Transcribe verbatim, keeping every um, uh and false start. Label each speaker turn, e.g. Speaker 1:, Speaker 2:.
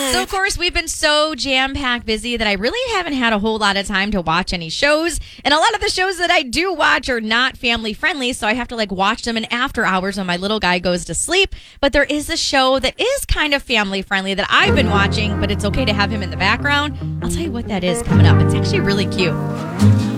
Speaker 1: So, of course, we've been so jam-packed busy that I really haven't had a whole lot of time to watch any shows. And a lot of the shows that I do watch are not family-friendly, so I have to, like, watch them in after hours when my little guy goes to sleep. But there is a show that is kind of family-friendly that I've been watching, but it's okay to have him in the background. I'll tell you what that is coming up. It's actually really cute.